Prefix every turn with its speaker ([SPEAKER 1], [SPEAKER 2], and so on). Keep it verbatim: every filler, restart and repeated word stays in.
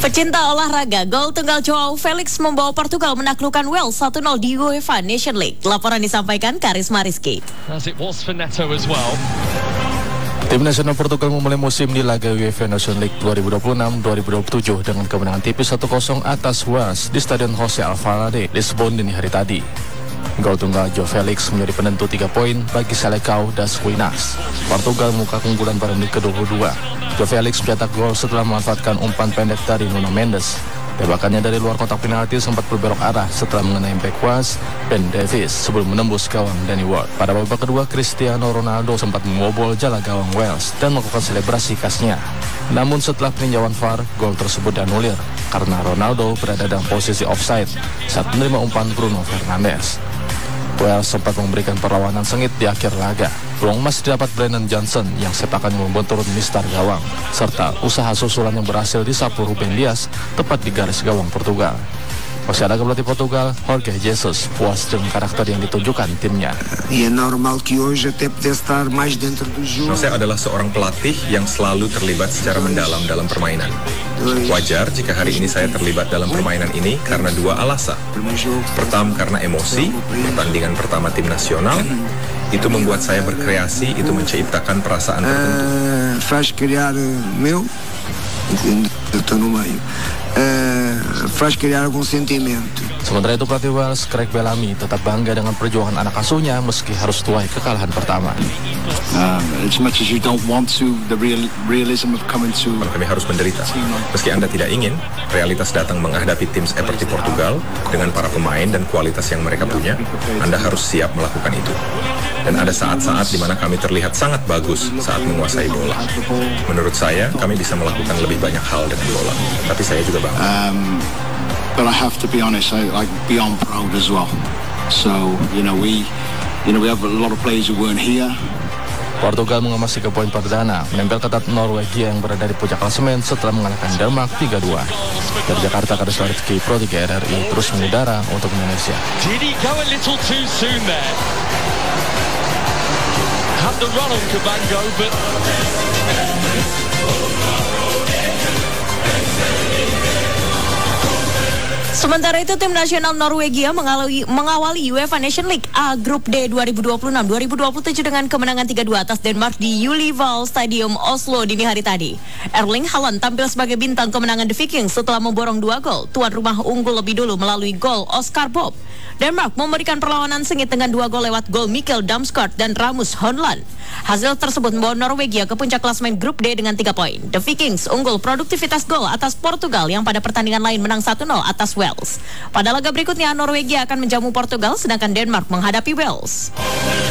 [SPEAKER 1] Pecinta olahraga, gol tunggal Joao Felix membawa Portugal menaklukkan Wales satu nol di UEFA Nation League. Laporan disampaikan Karisma Rizky.
[SPEAKER 2] As it was for Neto as well.
[SPEAKER 3] Tim nasional Portugal memulai musim di laga UEFA Nation League dua ribu dua puluh enam dua ribu dua puluh tujuh dengan kemenangan tipis satu kosong atas Wales di Stadion Jose Alvalade, Lisbon dini hari tadi. Gol tunggal Joao Felix menjadi penentu tiga poin bagi Selecao das Ruinas. Portugal membuka keunggulan pada menit ke dua puluh dua. Joao Felix mencetak gol setelah memanfaatkan umpan pendek dari Nuno Mendes. Tembakannya dari luar kotak penalti sempat berbelok arah setelah mengenai bek was Ben Davies sebelum menembus gawang Danny Ward. Pada babak kedua, Cristiano Ronaldo sempat membobol jala gawang Wales dan melakukan selebrasi khasnya. Namun setelah peninjauan V A R, gol tersebut dianulir karena Ronaldo berada dalam posisi offside saat menerima umpan Bruno Fernandes. Wales sempat memberikan perlawanan sengit di akhir laga. Peluang emas didapat Brennan Johnson yang sepakannya membuat turun mistar gawang, serta usaha susulan yang berhasil disapu Ruben Dias tepat di garis gawang Portugal. Masih ada pelatih Portugal, Jorge Jesus, puas dengan karakter yang ditunjukkan timnya.
[SPEAKER 4] E é normal que hoje até pudesse estar mais dentro do jogo.
[SPEAKER 5] Saya adalah seorang pelatih yang selalu terlibat secara mendalam dalam permainan. Wajar jika hari ini saya terlibat dalam permainan ini karena dua alasan. Pertama karena emosi, pertandingan pertama tim nasional, itu membuat saya berkreasi, itu menciptakan perasaan tertentu.
[SPEAKER 4] Uh, faz criar meu, estou no meio. Uh, faz criar algum sentimento.
[SPEAKER 3] Sementara itu pelatih Wales, Craig Bellamy, tetap bangga dengan perjuangan anak asuhnya meski harus tuai kekalahan pertama.
[SPEAKER 6] Um, as much as you don't want to, the real, realism of coming to.
[SPEAKER 5] Kami harus menderita. Meski Anda tidak ingin, realitas datang menghadapi tim seperti Portugal dengan para pemain dan kualitas yang mereka punya. Anda harus siap melakukan itu. Dan ada saat-saat di mana kami terlihat sangat bagus saat menguasai bola. Menurut saya, kami bisa melakukan lebih banyak hal dengan bola. Tapi saya juga bangga.
[SPEAKER 6] Um, but I have to be honest, I like beyond proud as well. So, you know, we, you know, we have a lot of players who weren't here.
[SPEAKER 3] Portugal mengemas tiga poin perdana, menempel ketat Norwegia yang berada di puncak klasemen setelah mengalahkan Denmark tiga dua. Dari Jakarta, Karisma Rizky, Pro tiga R R I, terus mengudara untuk Indonesia.
[SPEAKER 2] Did he go a little too soon there? Had the run on Cabango, but...
[SPEAKER 1] Sementara itu, tim nasional Norwegia mengawali, mengawali UEFA Nation League A Grup D dua ribu dua puluh enam dua ribu dua puluh tujuh dengan kemenangan tiga dua atas Denmark di Ullevål Stadium Oslo dini hari tadi. Erling Haaland tampil sebagai bintang kemenangan The Vikings setelah memborong dua gol. Tuan rumah unggul lebih dulu melalui gol Oscar Bob. Denmark memberikan perlawanan sengit dengan dua gol lewat gol Mikkel Damsgaard dan Rasmus Højlund. Hasil tersebut membawa Norwegia ke puncak klasemen grup D dengan tiga poin. The Vikings unggul produktivitas gol atas Portugal yang pada pertandingan lain menang satu nol atas Wales. Pada laga berikutnya, Norwegia akan menjamu Portugal sedangkan Denmark menghadapi Wales.